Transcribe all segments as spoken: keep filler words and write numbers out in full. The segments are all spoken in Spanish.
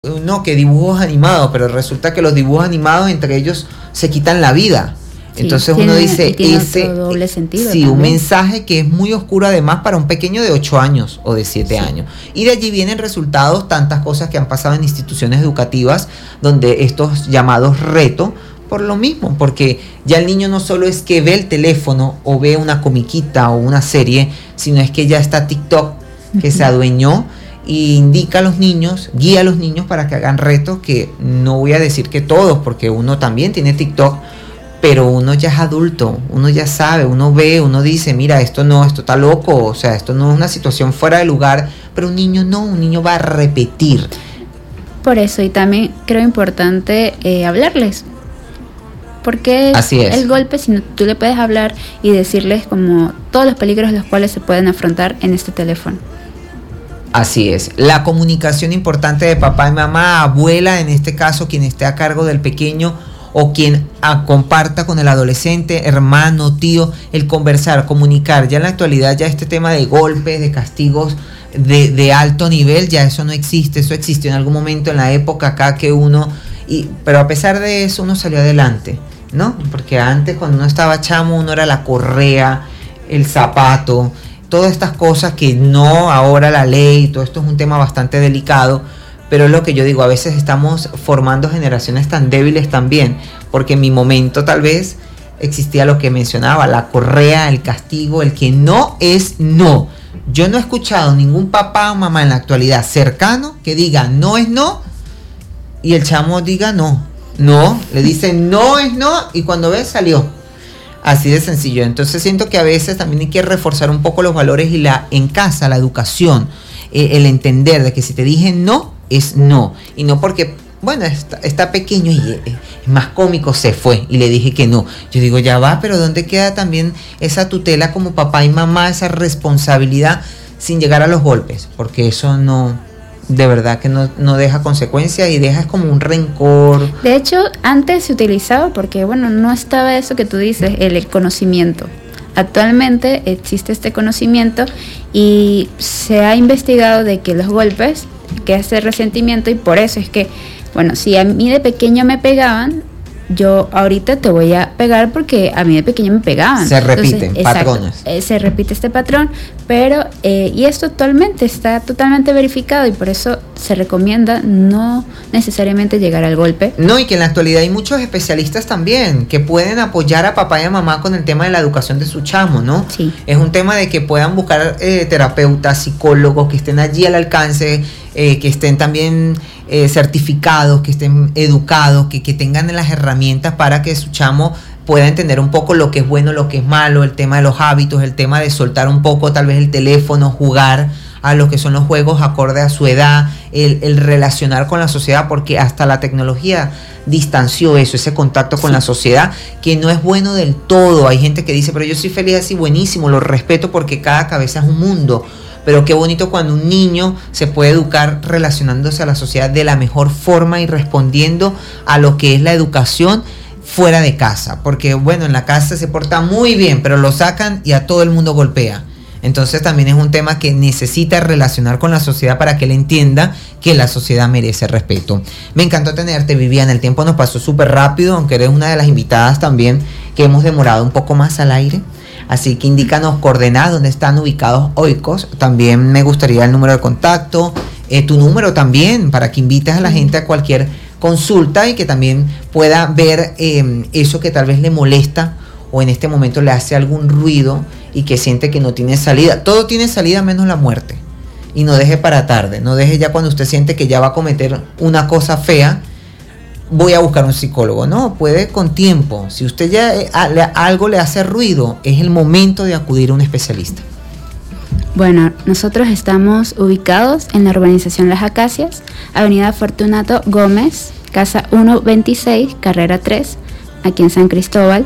no, que dibujos animados, pero resulta que los dibujos animados entre ellos se quitan la vida. Sí, entonces tiene, uno dice, tiene ese doble sentido, sí, también. un mensaje que es muy oscuro además para un pequeño de ocho años o de siete sí. años. Y de allí vienen resultados, tantas cosas que han pasado en instituciones educativas, donde estos llamados retos, por lo mismo, porque ya el niño no solo es que ve el teléfono o ve una comiquita o una serie, sino es que ya está TikTok, que uh-huh. se adueñó y indica a los niños, guía a los niños para que hagan retos, que no voy a decir que todos, porque uno también tiene TikTok, pero uno ya es adulto, uno ya sabe, uno ve, uno dice, mira, esto no, esto está loco, o sea, esto no es una situación fuera de lugar, pero un niño no, un niño va a repetir. Por eso, y también creo importante eh, hablarles, porque Así es. El golpe, si no, tú le puedes hablar y decirles como todos los peligros los cuales se pueden afrontar en este teléfono. Así es, la comunicación importante de papá y mamá, abuela, en este caso quien esté a cargo del pequeño o quien a, comparta con el adolescente, hermano, tío, el conversar, comunicar. Ya en la actualidad ya este tema de golpes, de castigos de, de alto nivel, ya eso no existe, eso existió en algún momento en la época acá que uno, y, pero a pesar de eso uno salió adelante, ¿no? Porque antes cuando uno estaba chamo uno era la correa, el zapato, todas estas cosas que no, ahora la ley, todo esto es un tema bastante delicado, pero es lo que yo digo, a veces estamos formando generaciones tan débiles también, porque en mi momento tal vez existía lo que mencionaba, la correa, el castigo, el que no es no. Yo no he escuchado ningún papá o mamá en la actualidad cercano que diga no es no y el chamo diga no. No, le dicen no es no y cuando ves salió. Así de sencillo. Entonces siento que a veces también hay que reforzar un poco los valores y la en casa, la educación, eh, el entender de que si te dije no, es no. Y no porque, bueno, está, está pequeño y eh, es más cómico, se fue y le dije que no. Yo digo, ya va, pero ¿dónde queda también esa tutela como papá y mamá, esa responsabilidad sin llegar a los golpes? Porque eso no, de verdad que no, no deja consecuencias y deja como un rencor. De hecho, antes se utilizaba porque, bueno, no estaba eso que tú dices, el conocimiento. Actualmente existe este conocimiento y se ha investigado de que los golpes, que es el resentimiento, y por eso es que, bueno, si a mí de pequeño me pegaban, yo ahorita te voy a pegar porque a mí de pequeño me pegaban. Se repiten patrones. Eh, se repite este patrón, pero eh, y esto actualmente está totalmente verificado y por eso se recomienda no necesariamente llegar al golpe. No, y que en la actualidad hay muchos especialistas también que pueden apoyar a papá y a mamá con el tema de la educación de su chamo, ¿no? Sí. Es un tema de que puedan buscar eh, terapeutas, psicólogos que estén allí al alcance, eh, que estén también eh, certificados, que estén educados, que, que tengan las herramientas para que su chamo pueda entender un poco lo que es bueno, lo que es malo, el tema de los hábitos, el tema de soltar un poco tal vez el teléfono, jugar a lo que son los juegos acorde a su edad, el, el relacionar con la sociedad, porque hasta la tecnología distanció eso, ese contacto con sí. la sociedad, que no es bueno del todo. Hay gente que dice, pero yo soy feliz así, buenísimo, lo respeto porque cada cabeza es un mundo. Pero qué bonito cuando un niño se puede educar relacionándose a la sociedad de la mejor forma y respondiendo a lo que es la educación fuera de casa. Porque bueno, en la casa se porta muy bien, pero lo sacan y a todo el mundo golpea. Entonces también es un tema que necesita relacionar con la sociedad para que él entienda que la sociedad merece respeto. Me encantó tenerte, Viviana. El tiempo nos pasó súper rápido, aunque eres una de las invitadas también que hemos demorado un poco más al aire. Así que indícanos coordenadas, donde están ubicados Oikos. También me gustaría el número de contacto, eh, tu número también, para que invites a la gente a cualquier consulta y que también pueda ver eh, eso que tal vez le molesta o en este momento le hace algún ruido y que siente que no tiene salida. Todo tiene salida menos la muerte. Y no deje para tarde, no deje ya cuando usted siente que ya va a cometer una cosa fea, voy a buscar un psicólogo. No, puede con tiempo. Si usted ya eh, a, le, algo le hace ruido, es el momento de acudir a un especialista. Bueno, nosotros estamos ubicados en la urbanización Las Acacias, avenida Fortunato Gómez, casa ciento veintiséis, carrera tres, aquí en San Cristóbal.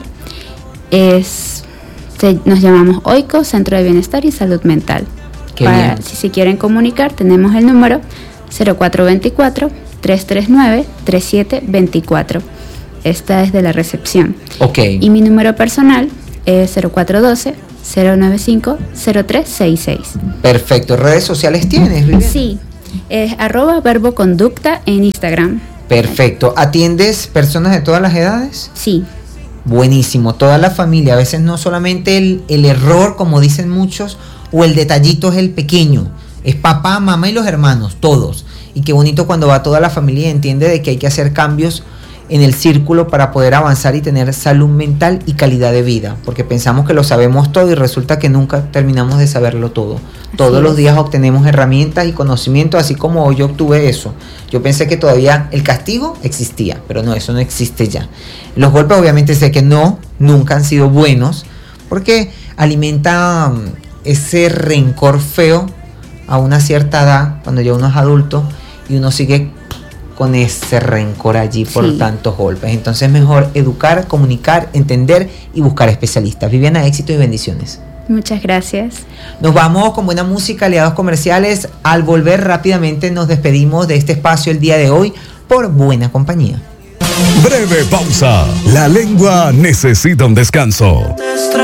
Es, se, nos llamamos Oikos, Centro de Bienestar y Salud Mental. Qué Para, bien. Si se quieren comunicar, tenemos el número cero cuatro dos cuatro, tres tres nueve, tres siete dos cuatro. Esta es de la recepción. Ok. Y mi número personal es cero cuatro uno dos, cero nueve cinco, cero tres seis seis. Perfecto. ¿Redes sociales tienes, Viviana? Sí. Es arroba verboconducta en Instagram. Perfecto. ¿Atiendes personas de todas las edades? Sí. Buenísimo. Toda la familia. A veces no solamente el, el error, como dicen muchos, o el detallito es el pequeño. Es papá, mamá y los hermanos, todos. Y qué bonito cuando va toda la familia y entiende de que hay que hacer cambios en el círculo para poder avanzar y tener salud mental y calidad de vida, porque pensamos que lo sabemos todo y resulta que nunca terminamos de saberlo todo. Todos los días obtenemos herramientas y conocimientos, así como hoy yo obtuve eso. Yo pensé que todavía el castigo existía, pero no, eso no existe ya. Los golpes obviamente sé que no, nunca han sido buenos, porque alimenta ese rencor feo a una cierta edad, cuando ya uno es adulto y uno sigue con ese rencor allí por sí. tantos golpes. Entonces es mejor educar, comunicar, entender y buscar especialistas. Viviana, éxito y bendiciones. Muchas gracias. Nos vamos con buena música, aliados comerciales. Al volver rápidamente nos despedimos de este espacio el día de hoy por buena compañía. Breve pausa. La lengua necesita un descanso.